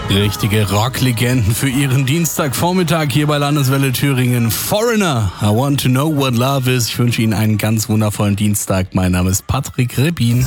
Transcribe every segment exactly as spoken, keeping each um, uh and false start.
Richtige Rocklegenden für ihren Dienstagvormittag hier bei Landeswelle Thüringen. Foreigner, I want to know what love is. Ich wünsche Ihnen einen ganz wundervollen Dienstag. Mein Name ist Patrick Rippin.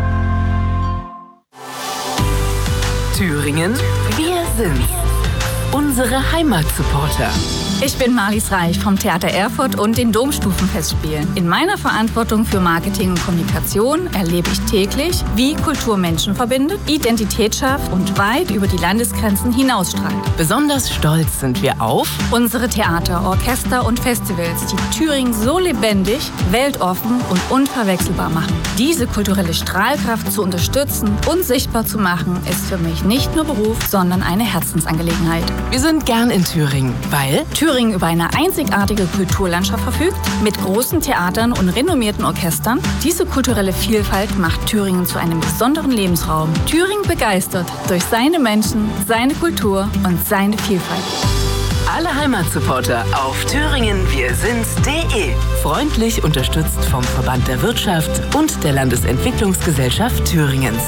Thüringen, wir sind's. Unsere Heimatsupporter. Ich bin Marlies Reich vom Theater Erfurt und den Domstufenfestspielen. In meiner Verantwortung für Marketing und Kommunikation erlebe ich täglich, wie Kultur Menschen verbindet, Identität schafft und weit über die Landesgrenzen hinausstrahlt. Besonders stolz sind wir auf unsere Theater, Orchester und Festivals, die Thüringen so lebendig, weltoffen und unverwechselbar machen. Diese kulturelle Strahlkraft zu unterstützen und sichtbar zu machen, ist für mich nicht nur Beruf, sondern eine Herzensangelegenheit. Wir sind gern in Thüringen, weil Thüringen über eine einzigartige Kulturlandschaft verfügt, mit großen Theatern und renommierten Orchestern. Diese kulturelle Vielfalt macht Thüringen zu einem besonderen Lebensraum. Thüringen begeistert durch seine Menschen, seine Kultur und seine Vielfalt. Alle Heimatsupporter auf thüringen wir sind's punkt de. Freundlich unterstützt vom Verband der Wirtschaft und der Landesentwicklungsgesellschaft Thüringens.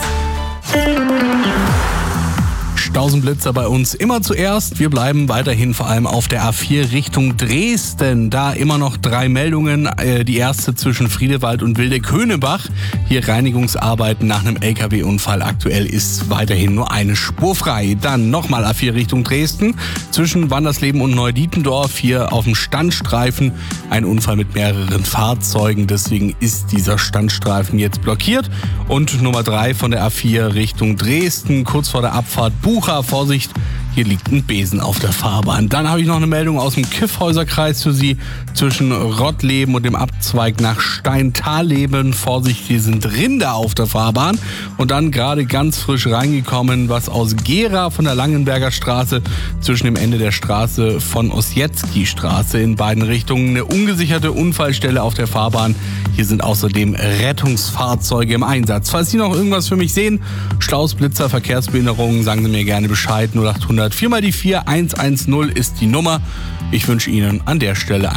Stausenblitzer bei uns immer zuerst. Wir bleiben weiterhin vor allem auf der A vier Richtung Dresden. Da immer noch drei Meldungen. Die erste zwischen Friedewald und Wildeck-Höhnebach. Hier Reinigungsarbeiten nach einem L K W-Unfall. Aktuell ist weiterhin nur eine Spur frei. Dann nochmal A vier Richtung Dresden. Zwischen Wandersleben und Neudietendorf. Hier auf dem Standstreifen ein Unfall mit mehreren Fahrzeugen. Deswegen ist dieser Standstreifen jetzt blockiert. Und Nummer drei von der A vier Richtung Dresden. Kurz vor der Abfahrt Bucha, Vorsicht, hier liegt ein Besen auf der Fahrbahn. Dann habe ich noch eine Meldung aus dem Kyffhäuserkreis für Sie. Zwischen Rottleben und dem Abzweig nach Steintalleben. Vorsicht, hier sind Rinder auf der Fahrbahn. Und dann gerade ganz frisch reingekommen, was aus Gera von der Langenberger Straße zwischen dem Ende der Straße von Ossietzky-Straße in beiden Richtungen. Eine ungesicherte Unfallstelle auf der Fahrbahn. Hier sind außerdem Rettungsfahrzeuge im Einsatz. Falls Sie noch irgendwas für mich sehen, Stausblitzer, Verkehrsbehinderungen, sagen Sie mir gerne Bescheid. null acht hundert vier mal die vier eins eins null ist die Nummer. Ich wünsche Ihnen an der Stelle